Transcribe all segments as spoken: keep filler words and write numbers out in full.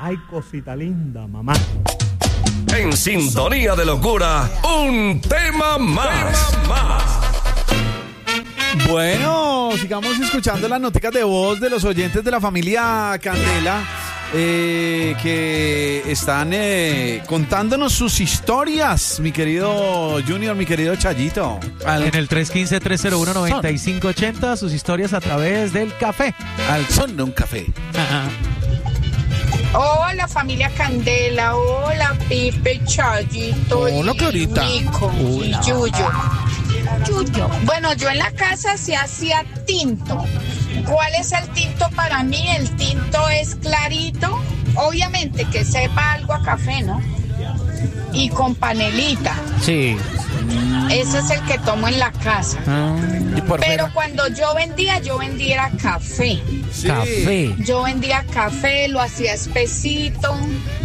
Ay, cosita linda, mamá. En sintonía de locura, un tema más. Tema más. Bueno, sigamos escuchando las noticas de voz de los oyentes de la familia Candela, eh, que están eh, contándonos sus historias, mi querido Junior, mi querido Chayito. Al, en el tres uno cinco, tres cero uno, nueve cinco ocho cero, sus historias a través del café. Al son de un café. Ajá. Hola familia Candela, hola Pipe, Chayito, hola, Clarita. Nico y Yuyo. Yuyo. Bueno, yo en la casa se hacía tinto. ¿Cuál es el tinto para mí? El tinto es clarito, obviamente que sepa algo a café, ¿no? Y con panelita. Sí. Ese es el que tomo en la casa. Ah, ¿y por Pero fuera? cuando yo vendía, yo vendía café. Sí. Café. Yo vendía café, lo hacía espesito,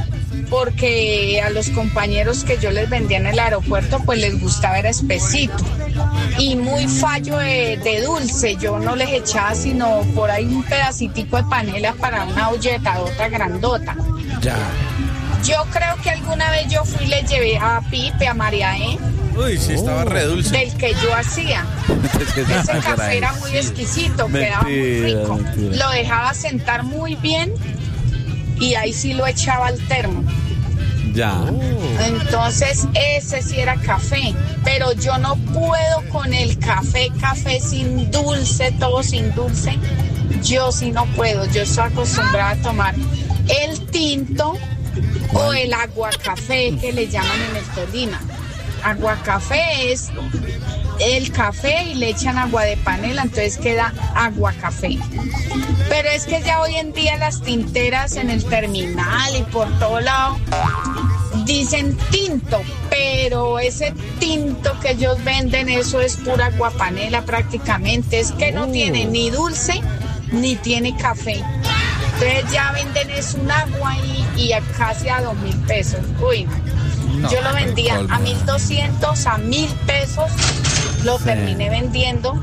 porque a los compañeros que yo les vendía en el aeropuerto, pues les gustaba era espesito. Y muy fallo de, de dulce, yo no les echaba sino por ahí un pedacitico de panela para una olletadota grandota. Ya. Yo creo que alguna vez yo fui y le llevé a Pipe, a María E. Uy, sí, estaba re dulce. Del que yo hacía. Ese café era muy exquisito, quedaba muy rico. Mentira. Lo dejaba sentar muy bien y ahí sí lo echaba al termo. Ya. Entonces ese sí era café, pero yo no puedo con el café, café sin dulce, todo sin dulce. Yo sí no puedo, yo estoy acostumbrada a tomar el tinto o el aguacafé que le llaman en el Tolima. Aguacafé es el café y le echan agua de panela, entonces queda aguacafé. Pero es que ya hoy en día las tinteras en el terminal y por todo lado dicen tinto, pero ese tinto que ellos venden, eso es pura aguapanela prácticamente, es que no uh. tiene ni dulce ni tiene café. Entonces ya venden es un agua y, y a casi a dos mil pesos. Uy, no, yo lo vendía a mil doscientos, a mil pesos, lo sí. terminé vendiendo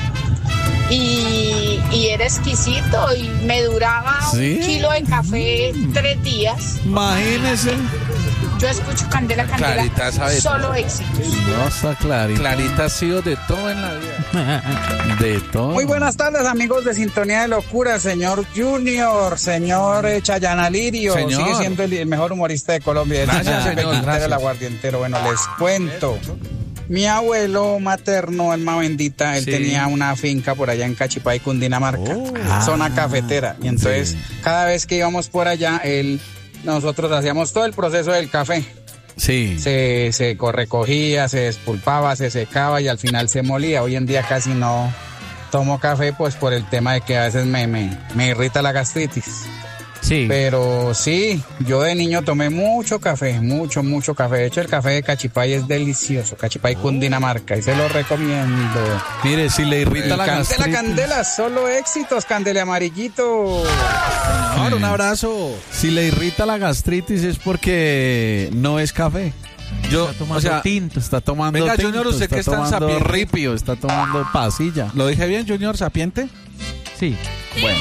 y, y era exquisito y me duraba ¿Sí? un kilo de café mm. tres días. Imagínese. Yo escucho Candela, Candela, Clarita sabe solo todo. Éxitos. No, está Clarita. Clarita ha sido de todo en la vida. De todo. Muy buenas tardes, amigos de Sintonía de Locura, señor Junior, señor eh, Chayana Lirio, señor. Sigue siendo el, el mejor humorista de Colombia. Gracias, señor. Gracias. El aguardientero. Bueno, les cuento. Mi abuelo materno, alma bendita, él sí. tenía una finca por allá en Cachipay, Cundinamarca, oh, zona ah, cafetera. Y entonces, sí. cada vez que íbamos por allá, él... nosotros hacíamos todo el proceso del café. Sí. Se, se recogía, se despulpaba, se secaba y al final se molía. Hoy en día casi no tomo café, pues por el tema de que a veces me, me, me irrita la gastritis. Sí. Pero sí, yo de niño tomé mucho café, mucho, mucho café. De hecho, el café de Cachipay es delicioso. Cachipay, Cundinamarca, y se lo recomiendo. Mire, si le irrita el la Candela, gastritis. Candela, solo éxitos, Candela amarillito. Señor, un abrazo. Si le irrita la gastritis es porque no es café. Yo, está tomando o sea, tinto. Está tomando Venga, tinto, Junior, ¿usted está que es tan tomando sapiente? ripio, está tomando pasilla. ¿Lo dije bien, Junior, sapiente? Sí. Bueno.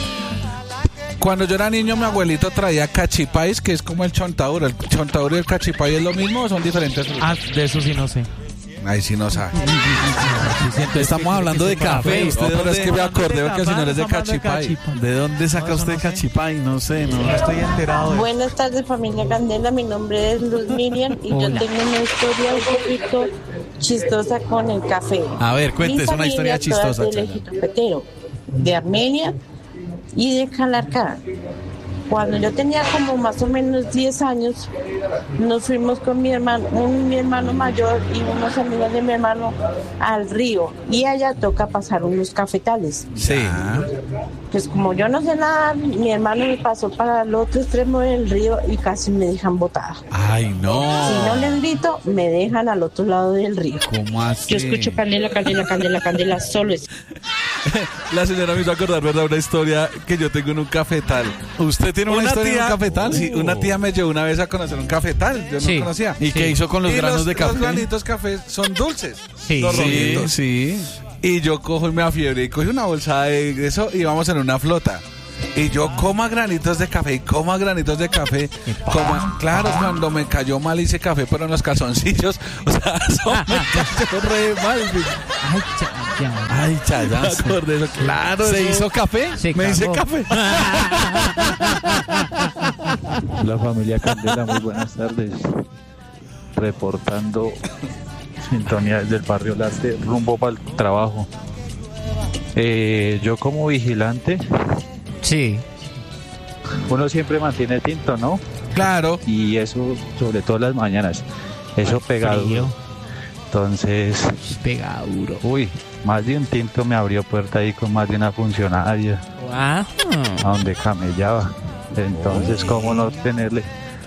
Cuando yo era niño, mi abuelito traía cachipáis, que es como el chontaduro. ¿El chontaduro y el cachipay es lo mismo o son diferentes? Ah, de eso sí no sé. Ahí sí no sabe. Estamos hablando de café. ¿Usted no, pero es que me acordé que el señor es de cachipay. ¿De dónde saca usted cachipay? No sé, no, no estoy enterado. Buenas tardes, familia Candela. Mi nombre es Luz Miriam y Hola. Yo tengo una historia un poquito chistosa con el café. A ver, cuéntese una historia chistosa. Del eje cafetero, de Armenia y de Calarcá. Cuando yo tenía como más o menos diez años, nos fuimos con mi hermano, un, mi hermano mayor y unos amigos de mi hermano al río. Y allá toca pasar unos cafetales. Sí. Pues como yo no sé nada, mi hermano me pasó para el otro extremo del río y casi me dejan botada. Ay, no. Si no les grito, me dejan al otro lado del río. ¿Cómo así? Yo escucho Candela, Candela, Candela, Candela, solo es. La señora me hizo acordar, ¿verdad? Una historia que yo tengo en un cafetal. ¿Usted tiene una, una historia tía, en un cafetal? Sí, una tía me llevó una vez a conocer un cafetal. Yo sí. no conocía. ¿Y sí. qué hizo con los y granos los, de café? Los granitos café son dulces. Sí, los sí, rojitos. sí. Y yo cojo y me afiebre y cogí una bolsa de eso y vamos en una flota. Y yo coma granitos de café y coma granitos de café. Coma, claro, cuando me cayó mal hice café, pero en los calzoncillos. O sea, eso me cayó re mal. Ay, chaya. Ay, chaya. Me acordé de eso. Claro. ¿Se eso- hizo café? Se Me hice cagó. café. La familia Candela, muy buenas tardes. Reportando sintonía desde el barrio Larte, rumbo para el trabajo. Eh, yo como vigilante, Sí. uno siempre mantiene tinto, ¿no? Claro. Y eso, sobre todo las mañanas, eso pegado. Frío. Entonces, Pega duro. uy, más de un tinto me abrió puerta ahí con más de una funcionaria Ah. a donde camellaba. Entonces, ¿cómo no tenerle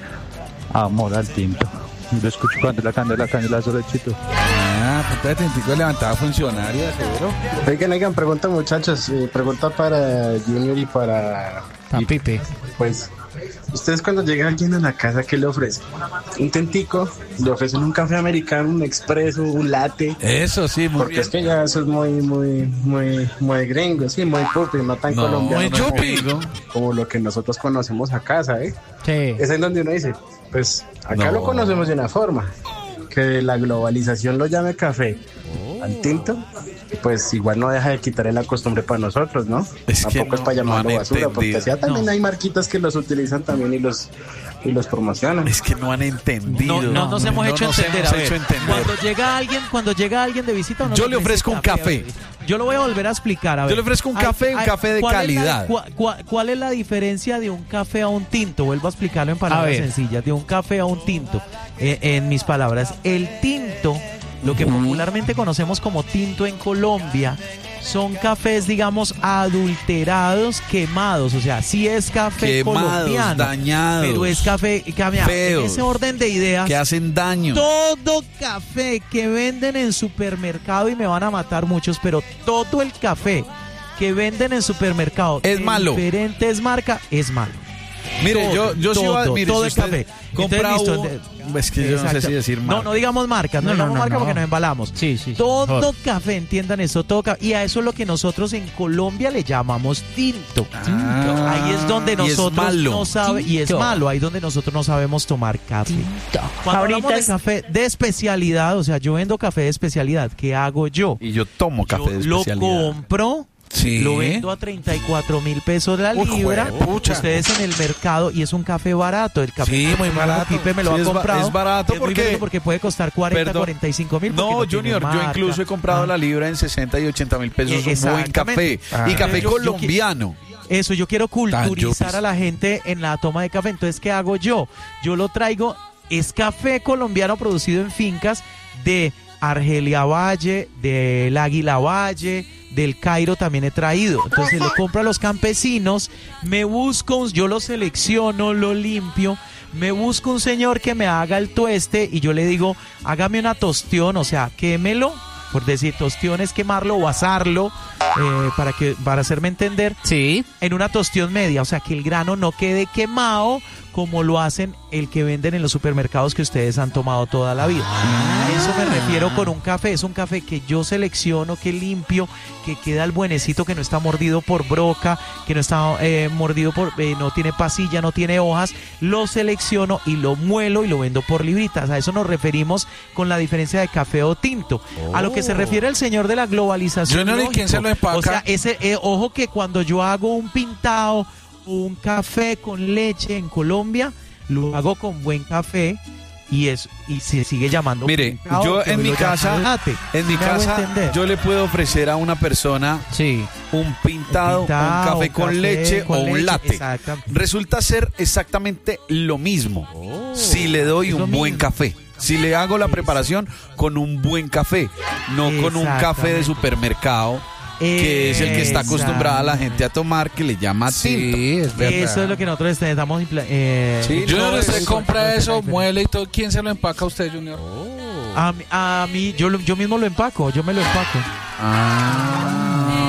amor al tinto? Yo escucho cuando la candela, candela solechito. Ah, punta de tintico levantada funcionaria, seguro. Oigan, oigan, pregunta muchachos, eh, pregunta para Junior y para... Pa' Pipe. Pues, ustedes cuando llega alguien a la casa, ¿qué le ofrecen? Un tintico, le ofrecen un café americano, un expreso, un latte. Eso sí, muy Porque bien. es que ya eso es muy, muy, muy, muy gringo, sí, muy pupi, no tan No, colombiano. muy como- yupi. Como lo que nosotros conocemos acá, ¿sabes? Sí. Es ahí donde uno dice, pues acá No. lo conocemos de una forma, que la globalización lo llame café al tinto, pues igual no deja de quitarle la costumbre para nosotros, ¿no? Es que Tampoco es no- para llamarlo no han basura, porque entendido. allá también No. hay marquitas que los utilizan también y los y los promocionan. Es que no han entendido. No, no nos hemos No hecho nos entender. hemos A ver, hecho entender. Cuando llega alguien, cuando llega alguien de visita, uno Yo no le ofrece ofrezco un café. Yo lo voy a volver a explicar. A ver. Yo le ofrezco un Ay, café, un ay, café de ¿cuál es la- calidad. cua- cua- ¿Cuál es la diferencia de un café a un tinto? Vuelvo a explicarlo en palabras ver. sencillas. De un café a un tinto. Eh, en mis palabras, el tinto, lo que popularmente conocemos como tinto en Colombia, son cafés, digamos, adulterados, quemados. O sea, sí es café Quemados, colombiano, dañados, pero es café, cambia, en feos, ese orden de ideas. que hacen daño. Todo café que venden en supermercado, y me van a matar muchos, pero todo el café que venden en supermercado Es de malo. diferentes marcas es malo. Mire, Todo, yo, yo sí todo, iba- mire, todo si el usted café. compra Entonces, listo, un- de- es que yo no sé Exacto. si decir No, marca. no digamos marcas, no, No, no, digamos no, marca no. porque nos embalamos. Sí, sí. sí. Todo Mejor. café, entiendan eso, todo ca- y a eso es lo que nosotros en Colombia le llamamos tinto. Ah, Ahí es donde y es nosotros malo. no sabemos, y es Tinto. malo, ahí donde nosotros no sabemos tomar café. Cuando Ahorita hablamos de es- café de especialidad, o sea, yo vendo café de especialidad, ¿qué hago yo? Y yo tomo café Yo de lo especialidad. compro, Sí. lo vendo a treinta y cuatro mil pesos la Uy, libra. juepucha. Ustedes en el mercado, y es un café barato. El café Sí, que muy Fernando barato. Pipe me lo Sí, ha es ba- comprado. es barato Es muy porque- barato porque puede costar cuarenta, Perdón. cuarenta y cinco mil. No, Junior, yo incluso he comprado la libra en sesenta y ochenta mil pesos. Eh, Un buen café. exactamente. Y Ah. café Yo- yo- colombiano. Eso, yo quiero culturizar yupis. a la gente en la toma de café. Entonces, ¿qué hago yo? Yo lo traigo, es café colombiano producido en fincas de Argelia Valle, del Águila Valle, del Cairo también he traído. Entonces lo compro a los campesinos, me busco, un- yo lo selecciono, lo limpio, me busco un señor que me haga el tueste y yo le digo, hágame una tostión, o sea, quémelo. Por decir, tostión es quemarlo o asarlo, eh, para que para hacerme entender, Sí. en una tostión media, o sea, que el grano no quede quemado como lo hacen el que venden en los supermercados que ustedes han tomado toda la vida. A eso me refiero con un café. Es un café que yo selecciono, que limpio, que queda el buenecito, que no está mordido por broca, que no está eh, mordido por, eh, no tiene pasilla, no tiene hojas. Lo selecciono y lo muelo y lo vendo por libritas. A eso nos referimos con la diferencia de café o tinto. A lo que se refiere el señor de la globalización. Junior, ¿y quién se lo empaca? O sea, ese, eh, ojo que cuando yo hago un pintado, un café con leche en Colombia, lo hago con buen café y es y se sigue llamando Mire, pintado, yo que en lo mi llamo casa, latte. en mi ¿Me hago casa, entender? yo le puedo ofrecer a una persona Sí. un pintado, un, pintado, café un con café leche con o un leche, latte. exactamente. Resulta ser exactamente lo mismo si le doy es lo un buen mismo. café. Si le hago la preparación con un buen café, no con un café de Exactamente. supermercado, que es el que está acostumbrada la gente a tomar, que le llama tinto. Sí, es verdad. Eso es lo que nosotros estamos impla- eh, Sí, Junior, no, usted eso- compra eso, diferente. muele y todo. ¿Quién se lo empaca a usted, Junior? A, mí- a mí, yo, lo- yo mismo lo empaco, yo me lo empaco. Ah.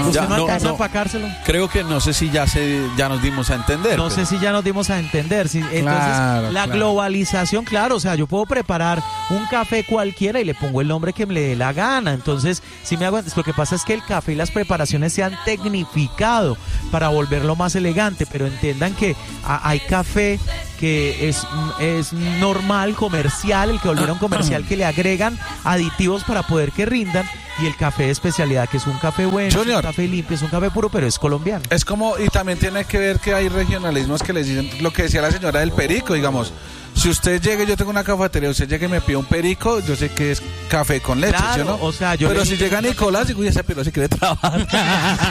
¿Usted Ya, no no, alcanza no. a empacárselo? Creo que no sé si ya se ya nos dimos a entender. No pero- sé si ya nos dimos a entender. Si- Entonces, Claro, la claro. globalización, claro, o sea, yo puedo preparar un café cualquiera y le pongo el nombre que me le dé la gana. Entonces, si me hago, lo que pasa es que el café y las preparaciones se han tecnificado para volverlo más elegante, pero entiendan que a- hay café que es, es normal, comercial, el que volvieron comercial, que le agregan aditivos para poder que rindan, y el café de especialidad, que es un café bueno, es un Junior. café limpio, es un café puro, pero es colombiano. Es como, y también tiene que ver que hay regionalismos que les dicen lo que decía la señora del perico, digamos. Si usted llega, yo tengo una cafetería, usted llega y me pide un perico, yo sé que es café con leche, Claro, ¿sí o no? o sea, yo Pero le- si llega Nicolás, digo, uy, ese piro si quiere trabajar.